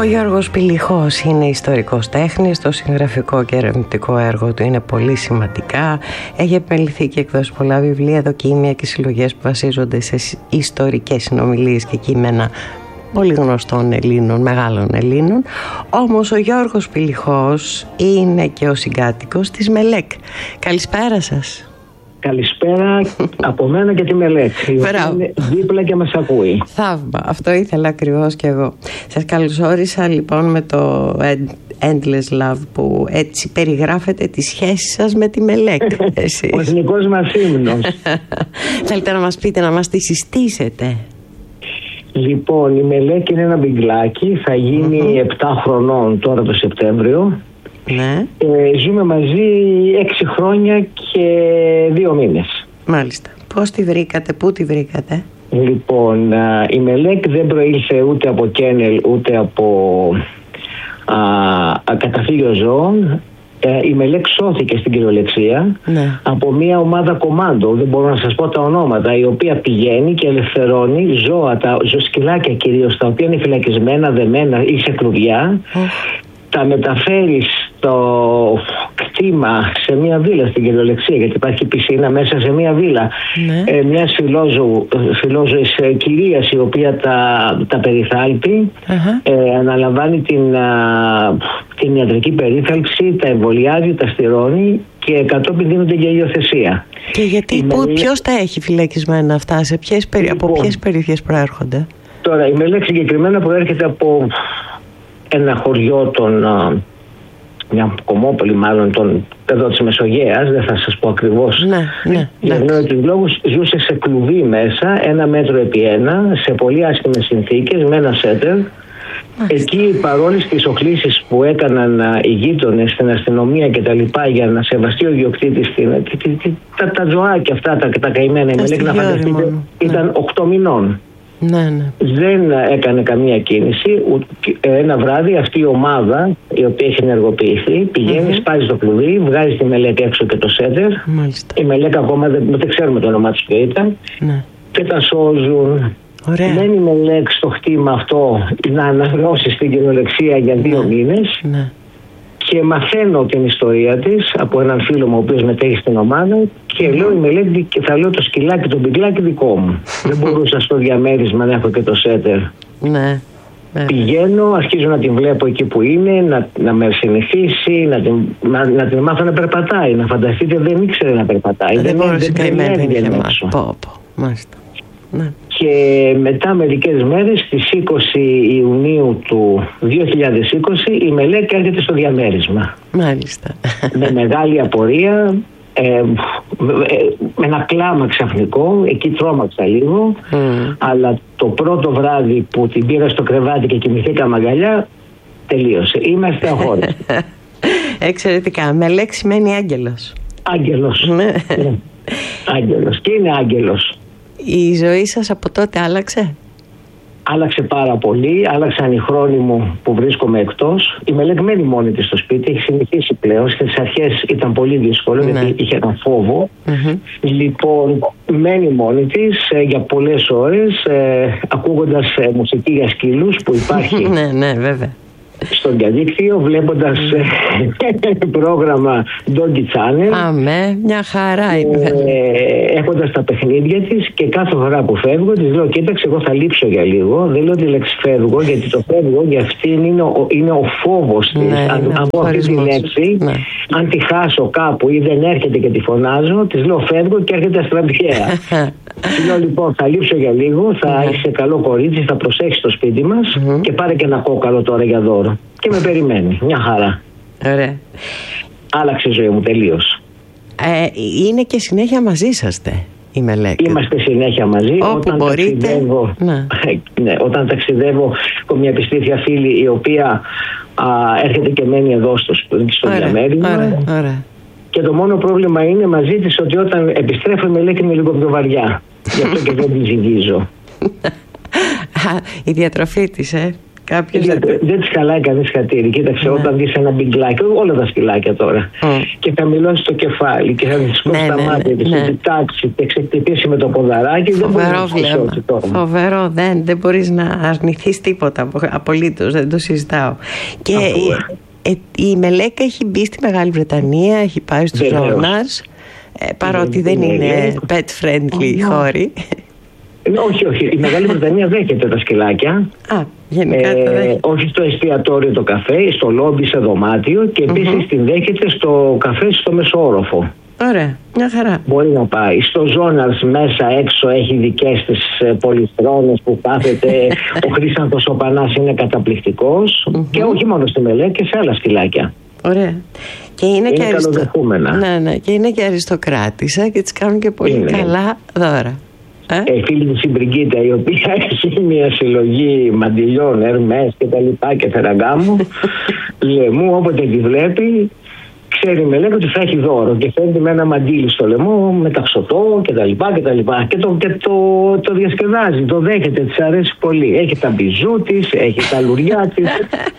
Γιώργος Πηλιχός είναι ιστορικός τέχνης, το συγγραφικό και ερευνητικό έργο του είναι πολύ σημαντικά. Έχει επιμεληθεί και εκδώσει πολλά βιβλία, δοκίμια και συλλογές που βασίζονται σε ιστορικές συνομιλίες και κείμενα πολύ γνωστών Ελλήνων, μεγάλων Ελλήνων. Όμως ο Γιώργος Πηλιχός είναι και ο συγκάτοικος της ΜΕΛΕΚ. Καλησπέρα σας. Καλησπέρα από μένα και τη ΜΕΛΕΚ, η οποία είναι δίπλα και μας ακούει. Θαύμα, αυτό ήθελα ακριβώς κι εγώ. Σας καλωσόρισα λοιπόν με το Endless Love, που έτσι περιγράφετε τις σχέσεις σας με τη ΜΕΛΕΚ. Ο εθνικός μας ύμνος. Θέλετε να μας πείτε, να μας τη συστήσετε? Λοιπόν, η ΜΕΛΕΚ είναι ένα μπιγκλάκι, θα γίνει 7 χρονών τώρα το Σεπτέμβριο. Ναι. Ζούμε μαζί 6 χρόνια και 2 μήνες. Μάλιστα. Πώς τη βρήκατε, πού τη βρήκατε? Λοιπόν, η ΜΕΛΕΚ δεν προήλθε ούτε από κένελ ούτε από καταφύγιο ζώων. Η ΜΕΛΕΚ σώθηκε στην κυριολεξία από μια ομάδα κομμάντο, δεν μπορώ να σας πω τα ονόματα, η οποία πηγαίνει και ελευθερώνει ζώα, τα ζωσκυλάκια κυρίως, τα οποία είναι φυλακισμένα, δεμένα ή σε κλουβιά. Τα μεταφέρει στο κτήμα σε μια βίλα στην κυριολεξία, γιατί υπάρχει πισίνα μέσα σε μια βίλα. Μια φιλόζωης κυρίας, η οποία τα περιθάλπει, αναλαμβάνει την ιατρική περίθαλψη, τα εμβολιάζει, τα στηρώνει και κατόπιν δίνονται για υιοθεσία. Και γιατί, ποιος τα έχει φυλακισμένα αυτά, από ποιες περιοχές προέρχονται? Τώρα η ΜΕΛΕΚ συγκεκριμένα προέρχεται από ένα χωριό μια κομμόπολη μάλλον εδώ της Μεσογείας, δεν θα σας πω ακριβώς για γνώμη λόγους. Ζούσε σε κλουβί μέσα, 1 μέτρο επί 1, σε πολύ άσχημες συνθήκες, με ένα σέτερ. Εκεί, παρόλες τις οχλήσεις που έκαναν οι γείτονες στην αστυνομία και τα λοιπά, για να σεβαστεί ο ιδιοκτήτης τα ζωάκια αυτά, τα καημένα, η ΜΕΛΕΚ, να φανταστείτε, ήταν 8 μηνών. Δεν έκανε καμία κίνηση. Ένα βράδυ αυτή η ομάδα, η οποία έχει ενεργοποιηθεί, πηγαίνει, σπάζει το κλουβί, βγάζει τη ΜΕΛΕΚ έξω και το σέτερ. Η ΜΕΛΕΚ ακόμα δεν ξέρουμε το όνομά της ποιο ήταν. Και τα σώζουν. Μένει η ΜΕΛΕΚ στο χτήμα αυτό να αναγνώσει στην κυριολεξία για 2 μήνες. Και μαθαίνω την ιστορία της από έναν φίλο μου ο οποίος μετέχει στην ομάδα και λέω η ΜΕΛΕΚ, και θα λέω το σκυλάκι, το μπιγκλάκι δικό μου. Δεν μπορούσα στο διαμέρισμα να έχω και το σέτερ. Πηγαίνω, αρχίζω να την βλέπω εκεί που είναι, να με συνηθίσει, να την μάθω να περπατάει. Να φανταστείτε, δεν ήξερε να περπατάει. Δεν μπορούσε να Και μετά μερικές μέρες, στις 20 Ιουνίου του 2020, η ΜΕΛΕΚ έρχεται στο διαμέρισμα. Μάλιστα. Με μεγάλη απορία, με ένα κλάμα ξαφνικό, εκεί τρόμαξα λίγο, αλλά το πρώτο βράδυ που την πήρα στο κρεβάτι και κοιμηθήκαμε αγκαλιά, τελείωσε. Είμαστε αγχώδες. Εξαιρετικά. ΜΕΛΕΚ σημαίνει άγγελος. Άγγελος. Άγγελος. Και είναι άγγελος. Η ζωή σας από τότε άλλαξε? Άλλαξε πάρα πολύ. Άλλαξαν οι χρόνοι μου που βρίσκομαι εκτός. Η ΜΕΛΕΚ μένει μόνη της στο σπίτι, έχει συνηθίσει πλέον. Στις αρχές ήταν πολύ δύσκολο, γιατί είχε ένα φόβο. Λοιπόν, μένει μόνη της για πολλές ώρες, ακούγοντας μουσική για σκύλους που υπάρχει. Βέβαια. Στο διαδίκτυο, βλέποντας πρόγραμμα Doggy Channel. Μια χαρά είναι. Έχοντας τα παιχνίδια της, και κάθε φορά που φεύγω της λέω: κοίταξε, εγώ θα λείψω για λίγο. Δεν λέω τη λέξη φεύγω, γιατί το φεύγω για αυτήν είναι ο φόβος της. Αν πω αυτή τη λέξη, αν τη χάσω κάπου ή δεν έρχεται και τη φωνάζω, της λέω φεύγω και έρχεται αστραπιαία. Της λέω λοιπόν: θα λείψω για λίγο, θα είσαι καλό κορίτσι, θα προσέξεις το σπίτι μας και πάρε και ένα κόκαλο τώρα για δώρο. Και με περιμένει. Μια χαρά. Ωραία. Άλλαξε η ζωή μου τελείως. Είναι και συνέχεια μαζί σας η ΜΕΛΕΚ? Είμαστε συνέχεια μαζί. Όπου μπορείτε. Όταν ταξιδεύω, έχω μια επιστήθεια φίλη, η οποία έρχεται και μένει εδώ στο διαμέρισμα. Και το μόνο πρόβλημα είναι μαζί της ότι όταν επιστρέφω η ΜΕΛΕΚ είναι λίγο πιο βαριά. Γι' αυτό και δεν τη ζυγίζω. Η διατροφή της, Δεν τις χαλάει κανείς χατήρι. Κοίταξε, όταν δεις ένα μπιγκλάκι, όλα τα σκυλάκια τώρα, και θα μιλώσει το κεφάλι και θα της κόψει τα μάτια της, θα την τάξει και ξεκτυπήσει με το ποδαράκι. Φοβερό βλέμμα. Φοβερό, δεν μπορείς να αρνηθείς τίποτα απολύτως, δεν το συζητάω. Και η Μελέκα έχει μπει στη Μεγάλη Βρετανία, έχει πάει στους Ζώνας, παρότι δεν είναι pet friendly χώροι. Όχι, η Μεγάλη Βρετανία δέχεται τα σκυλάκια. Γενικά όχι στο εστιατόριο το καφέ, στο λόμπι σε δωμάτιο, και επίσης την δέχεται στο καφέ στο μεσόροφο. Ωραία, μια χαρά. Μπορεί να πάει. Στο Ζώναρς μέσα έξω έχει δικές της πολυθρόνες που κάθεται. Ο Χρύσανθος ο Πανάς είναι καταπληκτικός. Και όχι μόνο στη Μελέκα, και σε άλλα σκυλάκια. Ωραία. Και είναι και καλοδεχούμενα. Ναι, και είναι και αριστοκράτησα και τις κάνουν και πολύ καλά δώρα. Η φίλη της η Μπριγκίτα, η οποία έχει μια συλλογή μαντιλιών, Ερμές και τα λοιπά και Φεραγκάμου, λαιμού, όποτε τη βλέπει, ξέρει η Μελέκα ότι θα έχει δώρο και φέρνει με ένα μαντίλι στο λαιμό, με ταυσωτό και τα λοιπά και τα λοιπά. Και το διασκεδάζει, το δέχεται, της αρέσει πολύ. Έχει τα μπιζού της, έχει τα λουριά της.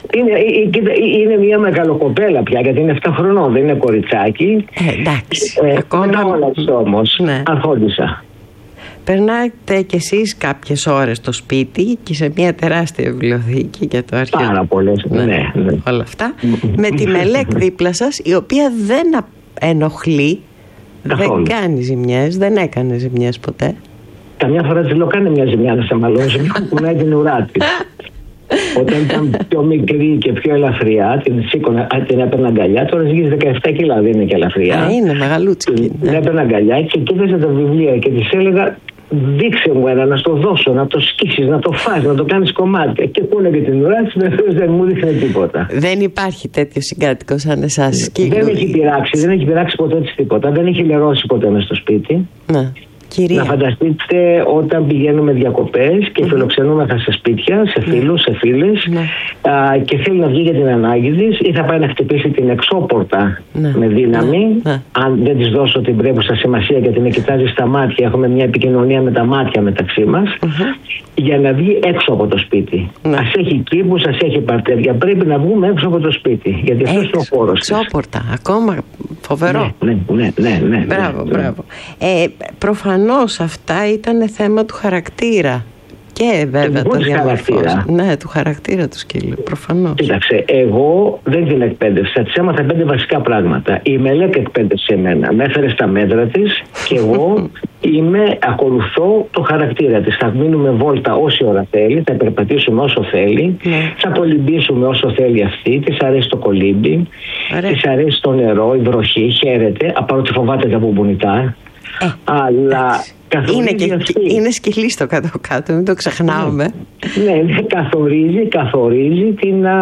Είναι μια μεγαλοκοπέλα πια, γιατί είναι 7 χρονών, δεν είναι κοριτσάκι. Εντάξει. Μετάβολας όμως, αρχόντισσα. Περνάτε κι εσείς κάποιες ώρες στο σπίτι και σε μια τεράστια βιβλιοθήκη για το αρχείο. Πάρα πολλές, ναι. Όλα αυτά. Με τη Μελέκ δίπλα σας, η οποία δεν ενοχλεί, δεν κάνει ζημιές, δεν έκανε ζημιές ποτέ. Καμιά φορά της λέω, κάνε μια ζημιά να σε μαλώσει, μου κουνάει την ουρά της. Όταν ήταν πιο μικρή και πιο ελαφριά, την έπαιρνα αγκαλιά. Τώρα ζυγίζει 17 κιλά, δεν είναι και ελαφριά. Είναι μεγαλούτσικη. Την έπαιρνα αγκαλιά και κοίταζε τα βιβλία και της έλεγα, δείξε μου ένα, να στο δώσω, να το σκίσεις, να το φας, να το κάνεις κομμάτι. Και πούνε και την ουρά της, δεν μου δείχνει τίποτα. Δεν υπάρχει τέτοιο συγκάτοικο σαν εσάς. Δεν έχει πειράξει ποτέ της τίποτα. Δεν έχει λερώσει ποτέ μες στο σπίτι. Ναι. Κυρία. Να φανταστείτε όταν πηγαίνουμε διακοπές και φιλοξενούμεθα σε σπίτια, σε φίλους, σε φίλες, και θέλει να βγει για την ανάγκη της ή θα πάει να χτυπήσει την εξώπορτα με δύναμη. Αν δεν της δώσω την πρέπουσα σημασία και την κοιτάζει στα μάτια, έχουμε μια επικοινωνία με τα μάτια μεταξύ μας, για να βγει έξω από το σπίτι. Ας έχει κήπους, ας έχει παρτέρια. Πρέπει να βγούμε έξω από το σπίτι. Γιατί αυτό είναι ο χώρος της. Εξώπορτα, ακόμα φοβερό. Ναι. Μπράβο. Προφανώς αυτά ήταν θέμα του χαρακτήρα. Και βέβαια το διαμορφώσει. Ναι, του χαρακτήρα του σκύλου, προφανώς. Κοίταξε, εγώ δεν την εκπαίδευσα. Της έμαθα 5 βασικά πράγματα. Η Μελέκα εκπαίδευσε εμένα. Με έφερε στα μέτρα της και εγώ ακολουθώ το χαρακτήρα της. Θα μείνουμε βόλτα όση ώρα θέλει, θα περπατήσουμε όσο θέλει, θα κολυμπήσουμε όσο θέλει αυτή. Της αρέσει το κολύμπι, της αρέσει το νερό, η βροχή, χαίρεται, παρότι φοβάται τα μπουμπουνιτά. Αλλά είναι σκυλή στο κάτω-κάτω, μην το ξεχνάμε. Ναι, καθορίζει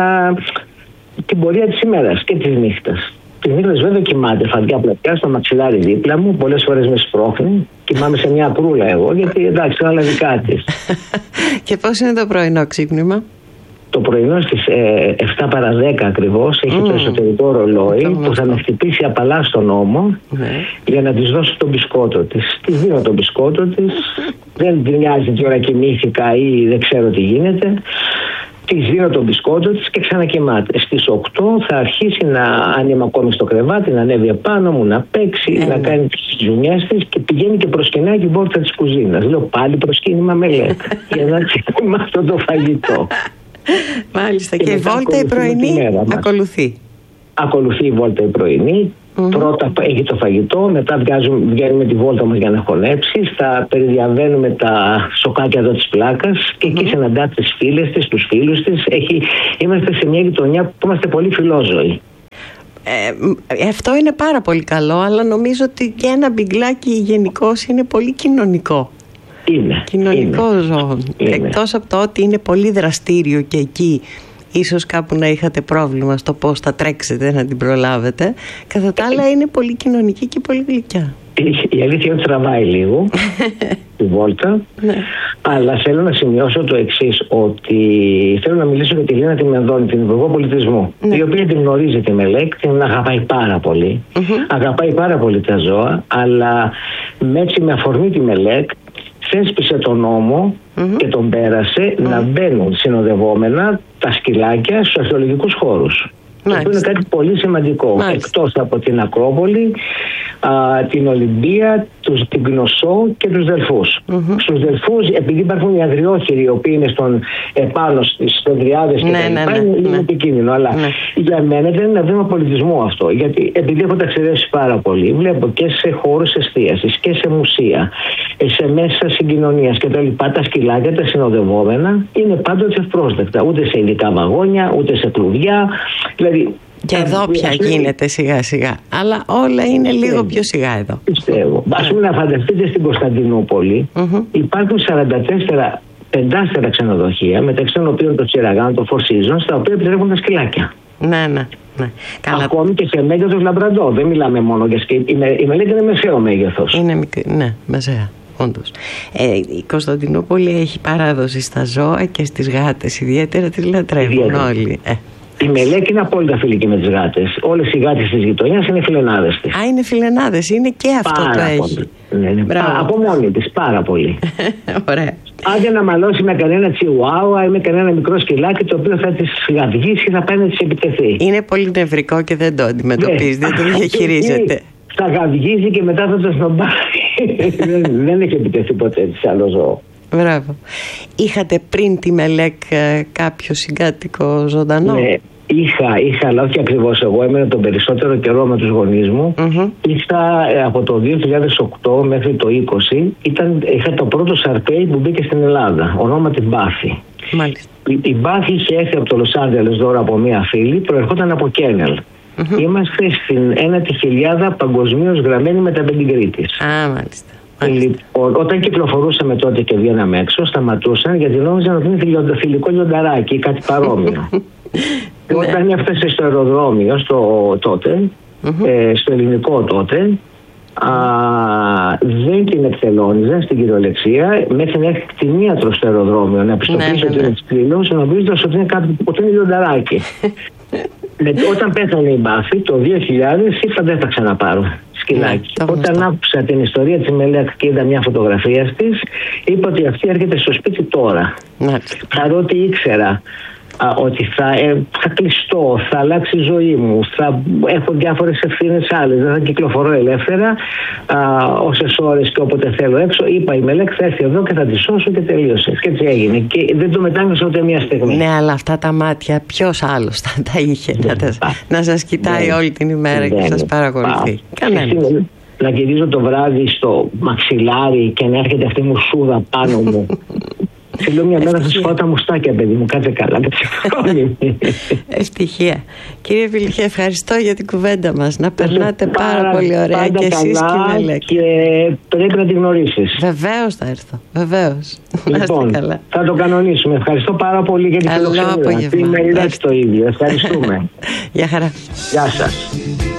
την πορεία της ημέρας και της νύχτας. Τις νύχτες βέβαια κοιμάται φαντιά πλατιά στο μαξιλάρι δίπλα μου, πολλές φορές με σπρώχνει. Κοιμάμαι σε μια κρούλα εγώ, γιατί εντάξει, είναι όλα δικά της. Και πώς είναι το πρωινό ξύπνημα? Το πρωινό στις 7 παρά 10 ακριβώς έχει το εσωτερικό ρολόι που θα με χτυπήσει απαλά στον ώμο για να της δώσω τον μπισκότο της. Της δίνω τον μπισκότο της, δεν την νοιάζει τι ώρα κοιμήθηκα ή δεν ξέρω τι γίνεται. Της δίνω τον μπισκότο της και ξανακοιμάται. Στις 8 θα αρχίσει αν είμαι ακόμη στο κρεβάτι, να ανέβει επάνω μου, να παίξει, να κάνει τις ζουμιές της και πηγαίνει και προσκυνάει την πόρτα της κουζίνας. Λέω πάλι προσκύνημα Μελέκα για να τσεκούμε αυτό το φαγητό. Μάλιστα. Και η βόλτα η πρωινή ακολουθεί η βόλτα η πρωινή. Πρώτα έχει το φαγητό, μετά βγαίνουμε τη βόλτα μας για να χωνέψει, θα περιδιαβαίνουμε τα σοκάκια εδώ της πλάκας και εκεί συναντά τις φίλες της, τους φίλους της. Είμαστε σε μια γειτονιά που είμαστε πολύ φιλόζωοι. Αυτό είναι πάρα πολύ καλό, αλλά νομίζω ότι και ένα μπιγκλάκι γενικώς είναι πολύ κοινωνικό. Κοινωνικό ζώο. Εκτός από το ότι είναι πολύ δραστήριο και εκεί ίσως κάπου να είχατε πρόβλημα στο πώς θα τρέξετε να την προλάβετε, κατά τα άλλα είναι πολύ κοινωνική και πολύ γλυκιά. Η αλήθεια είναι ότι τραβάει λίγο τη βόλτα, αλλά θέλω να σημειώσω το εξής, ότι θέλω να μιλήσω για τη Λίνα τη Μενδώνη, την Υπουργό Πολιτισμού, η οποία την γνωρίζει τη Μελέκ, την αγαπάει πάρα πολύ, αγαπάει πάρα πολύ τα ζώα, αλλά με αφορμή τη Μελέκ θέσπισε τον νόμο και τον πέρασε να μπαίνουν συνοδευόμενα τα σκυλάκια στους αρχαιολογικούς χώρους. Αυτό είναι κάτι πολύ σημαντικό. Εκτός από την Ακρόπολη, την Ολυμπία, την Κνωσό και τους Δελφούς. Στους Δελφούς, επειδή υπάρχουν οι αγριόχειροι, οι οποίοι είναι επάνω στις Δριάδες και τα λοιπά, είναι λίγο επικίνδυνο. Αλλά για μένα δεν είναι ένα βήμα πολιτισμού αυτό. Γιατί επειδή έχω ταξιδέψει πάρα πολύ, βλέπω και σε χώρους εστίασης και σε μουσεία, σε μέσα συγκοινωνίας κτλ. Τα σκυλάκια, τα συνοδευόμενα, είναι πάντοτε ευπρόσδεκτα. Ούτε σε ειδικά βαγόνια, ούτε σε κλουβιά. Δηλαδή, και εδώ πια γίνεται σιγά σιγά. Αλλά όλα είναι λίγο πιο σιγά εδώ. Πιστεύω. Ας πούμε, να φανταστείτε στην Κωνσταντινούπολη υπάρχουν 44 πεντάστερα ξενοδοχεία, μεταξύ των οποίων το Τσιραγάν, το Four Seasons, τα οποία επιτρέπουν τα σκυλάκια. Ναι. Ακόμη και σε μέγεθος λαμπραντό. Δεν μιλάμε μόνο για σκυλάκια. Η μελέτη είναι μεσαίο μέγεθος. Είναι μικρή, ναι, μεσαία. Όντως. Η Κωνσταντινούπολη έχει παράδοση στα ζώα και στις γάτες. Ιδιαίτερα τις λατρεύουν όλοι. Η Μελέκη είναι απόλυτα φιλική με τις γάτες. Όλες οι γάτες της γειτονιάς είναι φιλενάδες της. Είναι φιλενάδες, είναι και αυτό το έχει. Ναι. Από μόνη της, πάρα πολύ. Ωραία. Άντε να μαλώσει με κανένα τσιουάουα ή με κανένα μικρό σκυλάκι το οποίο θα τις γαυγίσει και θα πάει να τις επιτεθεί. Είναι πολύ νευρικό και δεν το αντιμετωπίζει, δεν το διαχειρίζεται. Θα γαυγίζει και μετά θα το σνομπάει. Δεν έχει επιτεθεί ποτέ σε άλλο ζώο. Μπράβο. Είχατε πριν τη Μελέκ κάποιο συγκάτοικο ζωντανό? Ναι, είχα, αλλά όχι ακριβώς εγώ. Έμενα τον περισσότερο καιρό με τους γονείς μου. Είχα από το 2008 μέχρι το 2020 είχα το πρώτο Σαρπέι που μπήκε στην Ελλάδα, ονόματι Μπάφη. Μάλιστα. Η Μπάφη είχε έρθει από το Λος Άντζελες δώρο από μία φίλη, προερχόταν από Κένελ. Είμαστε στην 1η χιλιάδα παγκοσμίως γραμμένη με τα πεντιγκρί της. Μάλιστα. Λοιπόν, όταν κυκλοφορούσαμε τότε και βγαίναμε έξω, σταματούσαν γιατί νόμιζαν ότι είναι θηλυκό λιονταράκι ή κάτι παρόμοιο. Όταν έφτασε στο αεροδρόμιο στο ελληνικό τότε, δεν την εκτελώνιζαν στην κυριολεξία μέχρι να έρθει κτηνίατρο στο αεροδρόμιο να πιστοποιήσει ότι είναι ξυλός, νομίζοντας ότι είναι λιονταράκι. Όταν πέθανε η Μπάφη το 2000, είπα δεν θα ξαναπάρω σκυλάκι. Όταν άκουσα την ιστορία της Μελέκ και είδα μια φωτογραφία της, είπα ότι αυτή έρχεται στο σπίτι τώρα. Παρότι ήξερα ότι θα κλειστώ, θα αλλάξει η ζωή μου, θα έχω διάφορες ευθύνες άλλες, δεν θα κυκλοφορώ ελεύθερα όσες ώρες και όποτε θέλω έξω. Είπα η Μελέκ θα έρθει εδώ και θα τη σώσω και τελείωσε. Και έτσι έγινε. Και δεν το μετάνιωσα ούτε μια στιγμή. Ναι, αλλά αυτά τα μάτια ποιος άλλος θα τα είχε να σας κοιτάει όλη την ημέρα και σας παρακολουθεί? Κανένας. Να γυρίζω το βράδυ στο μαξιλάρι και να έρχεται αυτή η μουσούδα πάνω μου. Θέλω μια μέρα θα σου φάω τα μουστάκια, παιδί μου, κάτσε καλά. Ευτυχία. Κύριε Βιλιχέ, ευχαριστώ για την κουβέντα μας. Να περνάτε πάρα πολύ ωραία και εσείς και η Μελέκ. Και πρέπει να τη γνωρίσεις. Βεβαίως θα έρθω. Βεβαίως. Λοιπόν, θα το κανονίσουμε. Ευχαριστώ πάρα πολύ για την φιλοξενία. Είμαι το ίδιο. Ευχαριστούμε. Γεια χαρά. Γεια σας.